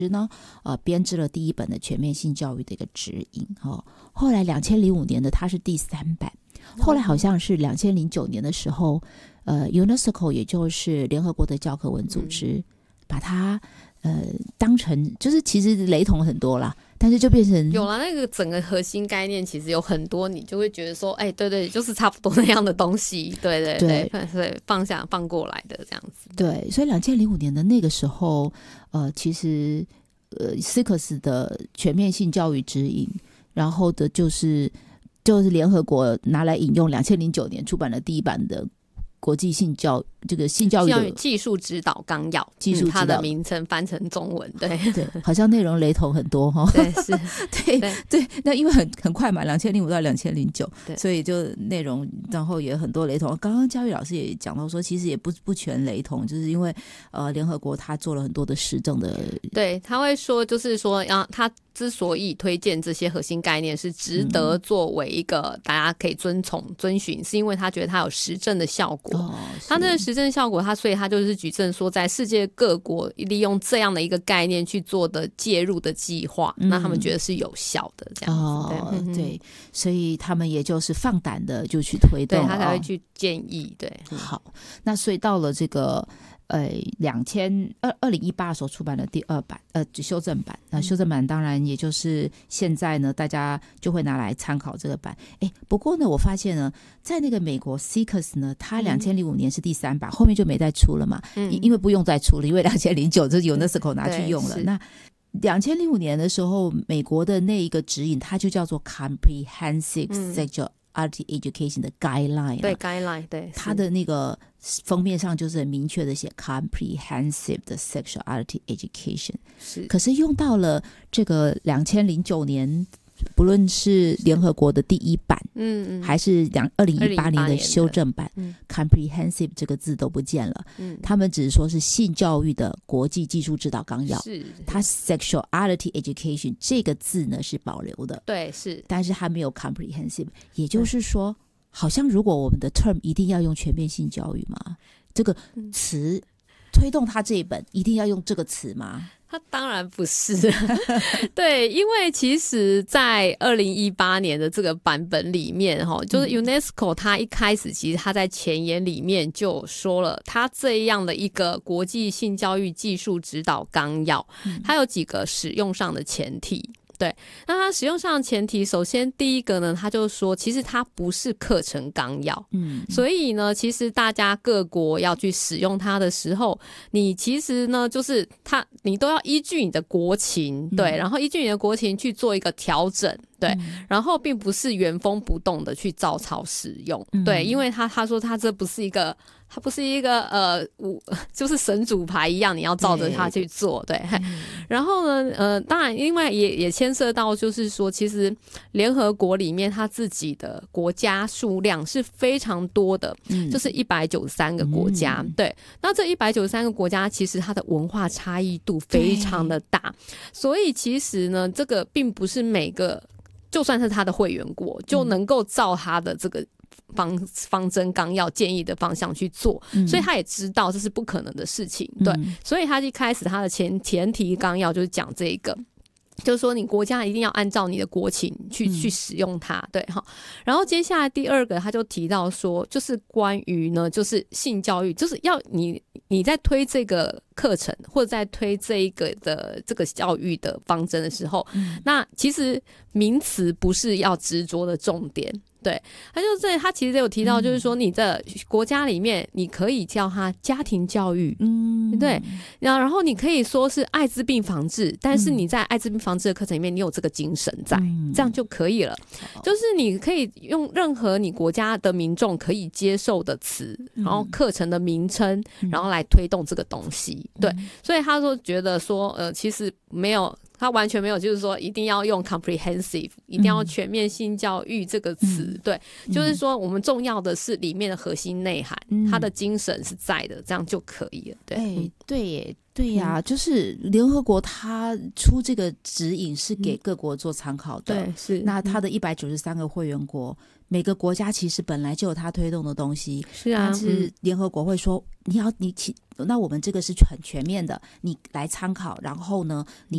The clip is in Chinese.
呢编制了第一本的全面性教育的一个指引后来2005年的它是第3版，后来好像是2009年的时候UNESCO 也就是联合国的教科文组织把它当成就是其实雷同很多啦，但是就变成有了那个整个核心概念其实有很多你就会觉得说对对就是差不多那样的东西，对对对，所以放过来的这样子。 对，所以2005年的那个时候其实CICS 的全面性教育指引，然后的就是联合国拿来引用2009年出版的第一版的国际性教这个性教育的技术指导纲要， 技术指导它的名称翻成中文，对对，好像内容雷同很多对是对，那因为很快嘛，2005到2009，所以就内容然后也很多雷同。刚刚嘉玉老师也讲到说，其实也不全雷同，就是因为联合国他做了很多的实证的， 对，他会说就是说他之所以推荐这些核心概念是值得作为一个大家可以遵循，是因为他觉得它有实证的效果。他这个实证效果，所以他就是举证说，在世界各国利用这样的一个概念去做的介入的计划，那他们觉得是有效的这样子。 对，所以他们也就是放胆的就去推动， 对他才会去建议。对， 好，那所以到了这个2018时候出版的第2版修正版，那修正版当然也就是现在呢大家就会拿来参考这个版。不过呢我发现呢在那个美国 CICS 呢，它2005年是第3版，后面就没再出了嘛，因为不用再出了，因为2009这 UNESCO 拿去用了。那2005年的时候美国的那一个指引它就叫做 Comprehensive Sexuality Education 的 Guideline， 对 Guideline， 对， 它的那个封面上就是很明确的写 Comprehensive 的 Sexuality Education， 可是用到了这个2009年，不论是联合国的第1版还是2018年的修正版，Comprehensive 这个字都不见了，他们只是说是性教育的国际技术指导纲要，它 Sexuality Education 这个字呢是保留的， 对，是， 但是它没有 Comprehensive， 也就是说好像如果我们的 term 一定要用全面性教育吗？这个词推动它这一本一定要用这个词吗？ 它当然不是对，因为其实在2018年的这个版本里面就是 UNESCO 它一开始其实它在前言里面就说了，它这样的一个国际性教育技术指导纲要，它有几个使用上的前提。对，那它使用上的前提，首先第一个呢，它就说其实它不是课程纲要，所以呢其实大家各国要去使用它的时候，你其实呢就是你都要依据你的国情，对，然后依据你的国情去做一个调整，对，然后并不是原封不动的去照抄使用，对，因为他说他这不是一个。它不是一个就是神主牌一样，你要照着它去做，对。然后呢，当然，因为也牵涉到，就是说，其实联合国里面它自己的国家数量是非常多的，就是193个国家，对。那这193个国家，其实它的文化差异度非常的大，所以其实呢，这个并不是每个，就算是他的会员国，就能够照他的这个。方针纲要建议的方向去做，所以他也知道这是不可能的事情，对，所以他一开始他的前提纲要就是讲这个，就是说你国家一定要按照你的国情去使用它，对哈。然后接下来第二个他就提到说，就是关于呢，就是性教育，就是要你在推这个课程或者在推这一个的这个教育的方针的时候，那其实名词不是要执着的重点。对，他其实有提到，就是说你的国家里面，你可以叫它家庭教育，对，然后你可以说是艾滋病防治，但是你在艾滋病防治的课程里面，你有这个精神在，这样就可以了。就是你可以用任何你国家的民众可以接受的词，然后课程的名称，然后来推动这个东西。对，所以他说觉得说，其实没有。他完全没有就是说一定要用 comprehensive 一定要全面性教育这个词，对，就是说我们重要的是里面的核心内涵，它的精神是在的，这样就可以了。对， 对耶，对呀，就是联合国它出这个指引是给各国做参考的， 对，是。 那它的193个会员国，每个国家其实本来就有它推动的东西， 是啊， 但是联合国会说那我们这个是很全面的，你来参考，然后呢，你